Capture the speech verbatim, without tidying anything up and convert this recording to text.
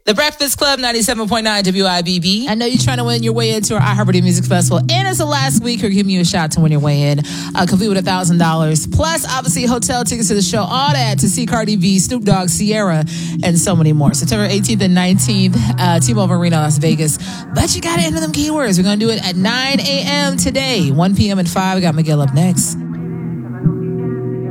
The Breakfast Club, ninety-seven point nine W I B B. I know you're trying to win your way into our iHeartRadio Music Festival. And it's the last week. We're giving you a shot to win your way in. Uh, complete with one thousand dollars. Plus, obviously, hotel tickets to the show. All that to see Cardi B, Snoop Dogg, Sierra, and so many more. September eighteenth and nineteenth, uh, T-Mobile Arena, Las Vegas. But you got to enter them keywords. We're going to do it at nine a.m. today. one p.m. and five. We got Miguel up next.